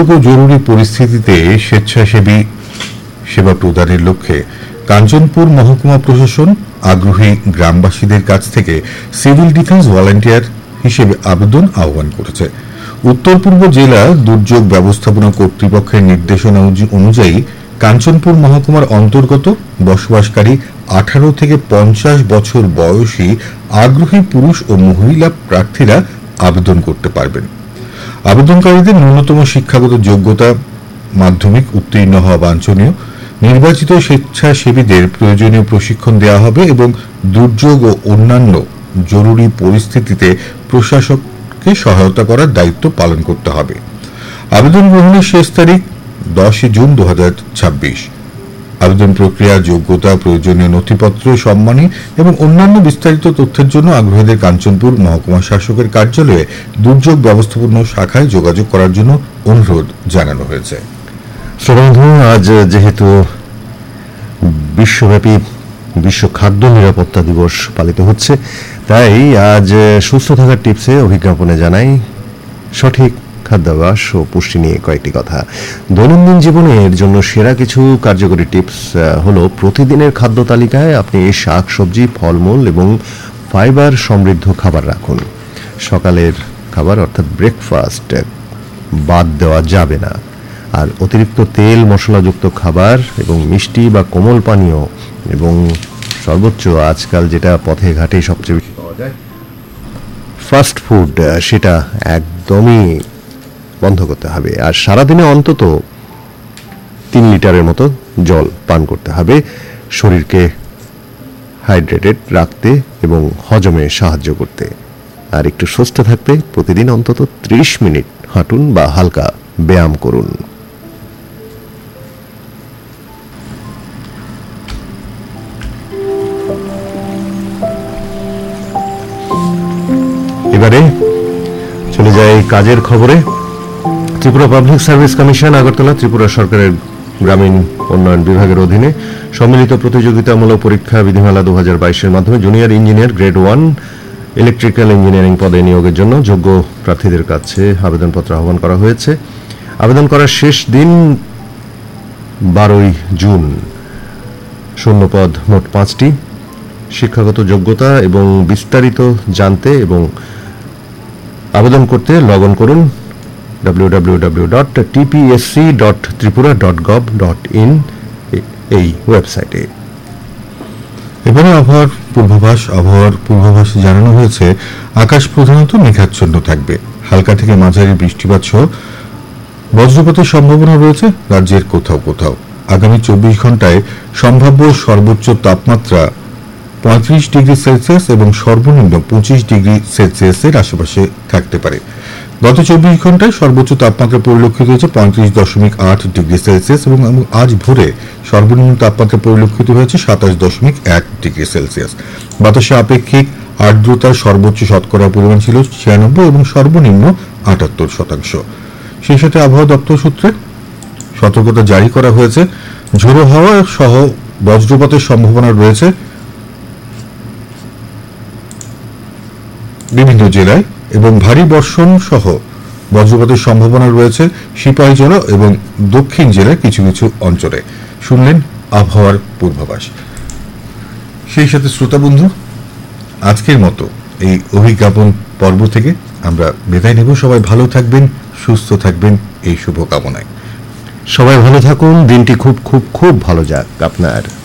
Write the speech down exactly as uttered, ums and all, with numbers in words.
জরুরি পরিস্থিতিতে স্বেচ্ছাসেবী সেবা প্রদানের লক্ষ্যে কাঞ্চনপুর মহকুমা প্রশাসন আগ্রহী গ্রামবাসীদের কাছ থেকে সিভিল ডিফেন্স ভলান্টিয়ার হিসেবে আবেদন আহ্বান করেছে। উত্তর পূর্ব জেলা দুর্যোগ ব্যবস্থাপনা কর্তৃপক্ষের নির্দেশনা অনুযায়ী কাঞ্চনপুর মহকুমার অন্তর্গত বসবাসকারী আঠারো থেকে পঞ্চাশ বছর বয়সী আগ্রহী পুরুষ ও মহিলা প্রার্থীরা আবেদন করতে পারবেন। আবেদনকারীদের ন্যূনতম শিক্ষাগত যোগ্যতা মাধ্যমিক উত্তীর্ণ হওয়া বাঞ্ছনীয়। নির্বাচিত স্বেচ্ছাসেবীদের প্রয়োজনীয় প্রশিক্ষণ দেওয়া হবে এবং দুর্যোগ ও অন্যান্য জরুরি পরিস্থিতিতে প্রশাসককে সহায়তা করার দায়িত্ব পালন করতে হবে। আবেদন গ্রহণের শেষ তারিখ দশই জুন দু হাজার ছাব্বিশ। আবেদন প্রক্রিয়া, যোগ্যতা, প্রয়োজনীয় নথিপত্র, সম্মানী এবং অন্যান্য বিস্তারিত তথ্যের জন্য আগ্রহীদের কাঞ্চনপুর মহকুমা শাসকের কার্যালয়ে দুর্যোগ ব্যবস্থাপনা শাখায় যোগাযোগ করার জন্য অনুরোধ জানানো হয়েছে। শ্রোতাবন্ধু, আজ যেহেতু বিশ্বব্যাপী বিশ্ব খাদ্য নিরাপত্তা দিবস পালিত হচ্ছে, তাই আজ সুস্থ থাকার টিপসে অভিজ্ঞাপনে জানাই সঠিক খাদ্যাভ্যাস ও পুষ্টি নিয়ে কয়েকটি কথা। দৈনন্দিন জীবনের জন্য সেরা কিছু কার্যকরী টিপস হলো, প্রতিদিনের খাদ্য তালিকায় আপনি শাক সবজি, ফলমূল এবং ফাইবার সমৃদ্ধ খাবার রাখুন। সকালের খাবার অর্থাৎ ব্রেকফাস্ট বাদ দেওয়া যাবে না। আর অতিরিক্ত তেল মশলাযুক্ত খাবার এবং মিষ্টি বা কোমল পানীয় এবং সর্বোচ্চ আজকাল যেটা পথে ঘাটে সবচেয়ে বেশি পাওয়া যায় ফাস্ট ফুড, সেটা একদমই বন্ধ করতে হবে। আর সারাদিনে অন্তত তিন লিটারের মতো জল পান করতে হবে, শরীরকে হাইড্রেটেড রাখতে এবং হজমে সাহায্য করতে। আর একটু সুস্থ থাকতে প্রতিদিন অন্তত ত্রিশ মিনিট হাঁটুন বা হালকা ব্যায়াম করুন। এবারে চলে যাই কাজের খবরে। Tripura public service commission Agartala Tripura সরকারের গ্রামীণ উন্নয়ন বিভাগের অধীনে সম্মিলিত প্রতিযোগিতামূলক পরীক্ষা বিধিমালা দু হাজার বাইশের মাধ্যমে junior engineer grade one electrical engineering পদে নিয়োগের জন্য যোগ্য প্রার্থীদের কাছে আবেদনপত্র আহ্বান করা হয়েছে। আবেদন করার শেষ দিন বারোই জুন। শূন্য পদ মোট পাঁচটি। শিক্ষাগত যোগ্যতা এবং বিস্তারিত জানতে এবং আবেদন করতে লগ অন করুন W W W dot T P S C dot Tripura dot gov dot in এই ওয়েবসাইটে। এবারে আবহাওয়ার পূর্বাভাস। আবহাওয়ার পূর্বাভাসে জানানো হয়েছে আকাশ প্রধানত মেঘাচ্ছন্ন থাকবে। হালকা থেকে মাঝারি বৃষ্টিপাত সহ বজ্রপাতের সম্ভাবনা রয়েছে রাজ্যের কোথাও কোথাও। আগামী চব্বিশ ঘন্টায় সম্ভাব্য সর্বোচ্চ তাপমাত্রা পঁয়ত্রিশ ডিগ্রি সেলসিয়াস এবং সর্বনিম্ন পঁচিশ ডিগ্রি সেলসিয়াসের আশেপাশে থাকতে পারে। গত চব্বিশ ঘন্টায় সর্বোচ্চ তাপমাত্রা পরিলক্ষিত হয়েছে পঁয়ত্রিশ দশমিক আট ডিগ্রি সেলসিয়াস এবং আজ ভোরে সর্বনিম্ন তাপমাত্রা পরিলক্ষিত হয়েছে সাতাশ দশমিক এক ডিগ্রি সেলসিয়াস। বাতাসে আপেক্ষিক আর্দ্রতার সর্বোচ্চ শতকরা পরিমাণ ছিল ছিয়ানব্বই এবং সর্বনিম্ন আটাত্তর শতাংশ। সেই সাথে আবহাওয়া দপ্তর সূত্রে সতর্কতা জারি করা হয়েছে। ঝোড়ো হাওয়া সহ বজ্রপাতের সম্ভাবনা রয়েছে বিভিন্ন জেলায় এবং ভারী বর্ষণ সহ বজ্রপাতের সম্ভাবনা রয়েছে সিপাহীজলা এবং দক্ষিণ জেলার কিছু কিছু অঞ্চলে। শুনলেন আবহাওয়ার পূর্বাভাস। সেই সাথে শ্রোতা বন্ধু, আজকের মতো এই অভিজ্ঞাপন পর্ব থেকে আমরা বিদায় নেব। সবাই ভালো থাকবেন, সুস্থ থাকবেন এই শুভকামনায়। সবাই ভালো থাকুন, দিনটি খুব খুব খুব ভালো যাক আপনার।